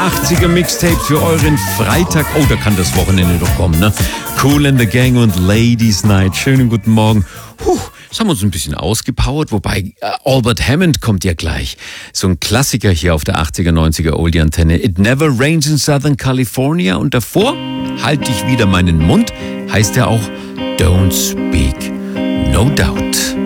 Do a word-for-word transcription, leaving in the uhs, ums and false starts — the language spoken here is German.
achtziger Mixtape für euren Freitag. Oh, da kann das Wochenende doch kommen, ne? Kool and the Gang und Ladies Night. Schönen guten Morgen. Puh, das haben wir uns ein bisschen ausgepowert, wobei äh, Albert Hammond kommt ja gleich. So ein Klassiker hier auf der achtziger, neunziger Oldie-Antenne. It Never Rains in Southern California. Und davor, Halt ich wieder meinen Mund, heißt ja auch Don't Speak No Doubt.